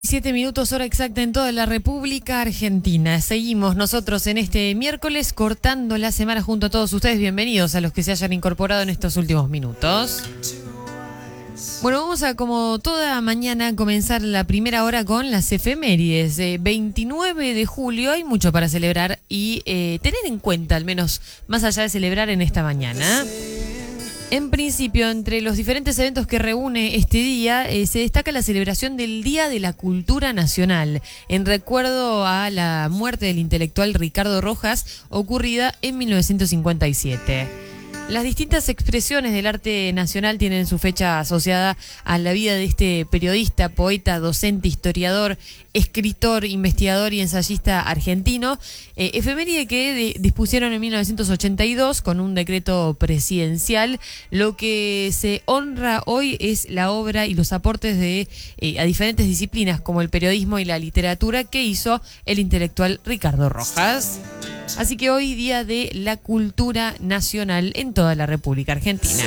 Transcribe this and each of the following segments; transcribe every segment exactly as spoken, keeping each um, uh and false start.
Siete minutos, hora exacta en toda la República Argentina. Seguimos nosotros en este miércoles cortando la semana junto a todos ustedes. Bienvenidos a los que se hayan incorporado en estos últimos minutos. Bueno, vamos a, como toda mañana, comenzar la primera hora con las efemérides. Eh, veintinueve de julio, hay mucho para celebrar y eh, tener en cuenta, al menos más allá de celebrar en esta mañana. En principio, entre los diferentes eventos que reúne este día, eh, se destaca la celebración del Día de la Cultura Nacional, en recuerdo a la muerte del intelectual Ricardo Rojas, ocurrida en mil novecientos cincuenta y siete. Las distintas expresiones del arte nacional tienen su fecha asociada a la vida de este periodista, poeta, docente, historiador, escritor, investigador y ensayista argentino, eh, efeméride que de, dispusieron en mil novecientos ochenta y dos con un decreto presidencial. Lo que se honra hoy es la obra y los aportes de eh, a diferentes disciplinas como el periodismo y la literatura que hizo el intelectual Ricardo Rojas. Así que hoy, Día de la Cultura Nacional en toda la República Argentina.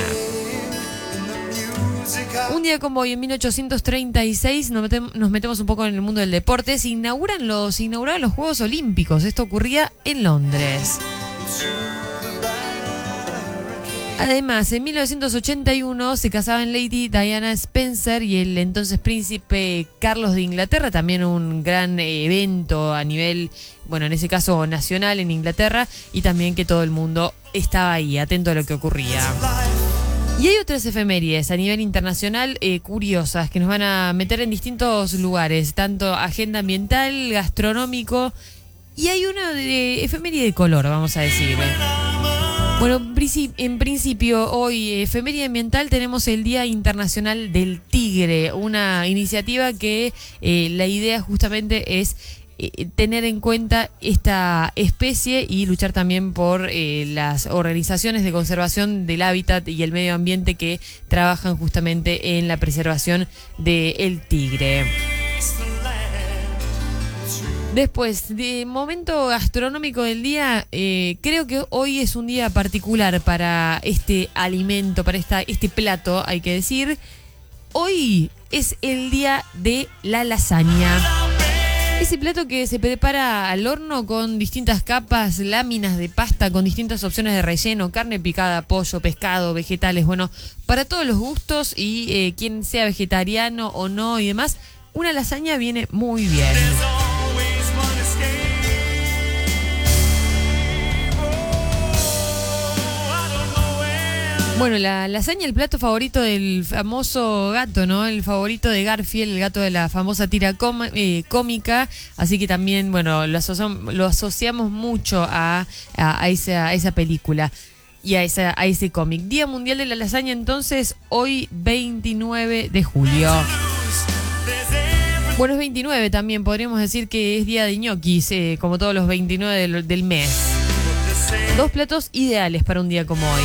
Un día como hoy, en mil ochocientos treinta y seis, nos metemos, nos metemos un poco en el mundo del deporte. Se inauguran los, se inauguraron los Juegos Olímpicos. Esto ocurría en Londres. Además, en mil novecientos ochenta y uno se casaban Lady Diana Spencer y el entonces príncipe Carlos de Inglaterra, también un gran evento a nivel, bueno, en ese caso nacional en Inglaterra, y también que todo el mundo estaba ahí, atento a lo que ocurría. Y hay otras efemérides a nivel internacional eh, curiosas que nos van a meter en distintos lugares, tanto agenda ambiental, gastronómico, y hay una de efeméride de color, vamos a decir. Bueno, en principio, hoy, efeméride ambiental, tenemos el Día Internacional del Tigre, una iniciativa que eh, la idea justamente es eh, tener en cuenta esta especie y luchar también por eh, las organizaciones de conservación del hábitat y el medio ambiente que trabajan justamente en la preservación del tigre. Después, de momento gastronómico del día, eh, creo que hoy es un día particular para este alimento, para esta, este plato, hay que decir. Hoy es el día de la lasaña. Ese plato que se prepara al horno con distintas capas, láminas de pasta, con distintas opciones de relleno, carne picada, pollo, pescado, vegetales, bueno, para todos los gustos y eh, quien sea vegetariano o no y demás, una lasaña viene muy bien. Bueno, la lasaña, el plato favorito del famoso gato, ¿no? El favorito de Garfield, el gato de la famosa tira com eh, cómica. Así que también, bueno, lo, aso lo asociamos mucho a, a, a, esa, a esa película y a, esa, a ese cómic. Día Mundial de la Lasaña, entonces, hoy veintinueve de julio. Bueno, es veintinueve también, podríamos decir que es día de ñoquis, eh, como todos los veintinueve del, del mes. Dos platos ideales para un día como hoy.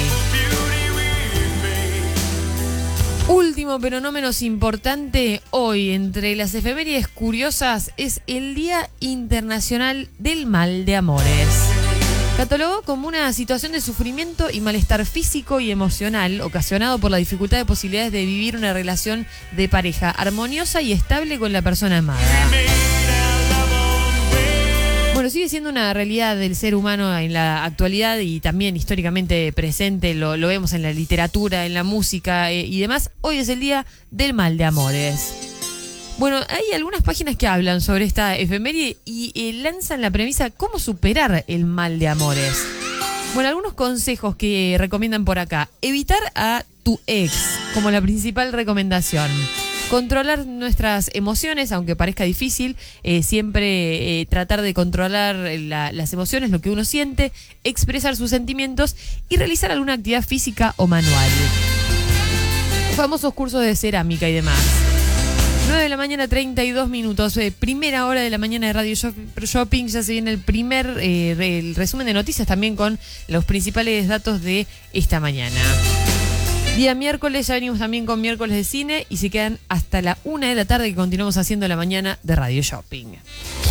Último, pero no menos importante, hoy, entre las efemérides curiosas, es el Día Internacional del Mal de Amores. Catalogado como una situación de sufrimiento y malestar físico y emocional ocasionado por la dificultad de posibilidades de vivir una relación de pareja armoniosa y estable con la persona amada. Bueno, sigue siendo una realidad del ser humano en la actualidad y también históricamente presente, lo, lo vemos en la literatura, en la música eh, y demás. Hoy es el Día del Mal de Amores. Bueno, hay algunas páginas que hablan sobre esta efeméride y eh, lanzan la premisa cómo superar el mal de amores. Bueno, algunos consejos que recomiendan por acá. Evitar a tu ex como la principal recomendación. Controlar nuestras emociones, aunque parezca difícil, eh, siempre eh, tratar de controlar la, las emociones, lo que uno siente, expresar sus sentimientos y realizar alguna actividad física o manual. Famosos cursos de cerámica y demás. nueve de la mañana, treinta y dos minutos. Eh, primera hora de la mañana de Radio Shopping. Ya se viene el primer eh, el resumen de noticias también con los principales datos de esta mañana. Día miércoles, ya venimos también con miércoles de cine y se quedan hasta la una de la tarde que continuamos haciendo la mañana de Radio Shopping.